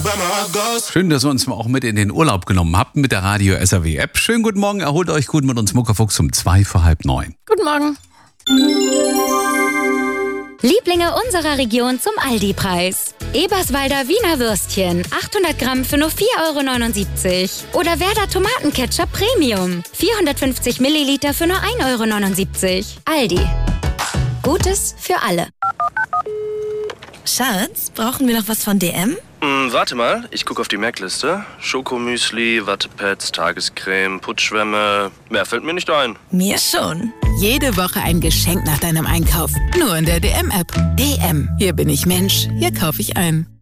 Schön, dass ihr uns auch mit in den Urlaub genommen habt mit der Radio SAW App. Schönen guten Morgen, erholt euch gut mit uns Muckerfuchs um 8:45. Guten Morgen. Lieblinge unserer Region zum Aldi-Preis. Eberswalder Wiener Würstchen, 800 Gramm für nur 4,79 € Oder Werder Tomatenketchup Premium, 450 Milliliter für nur 1,79 €. Aldi. Gutes für alle. Schatz, brauchen wir noch was von DM? Warte mal, ich gucke auf die Merkliste. Schokomüsli, Wattepads, Tagescreme, Putzschwämme. Mehr fällt mir nicht ein. Mir schon. Jede Woche ein Geschenk nach deinem Einkauf. Nur in der DM-App. DM. Hier bin ich Mensch. Hier kaufe ich ein.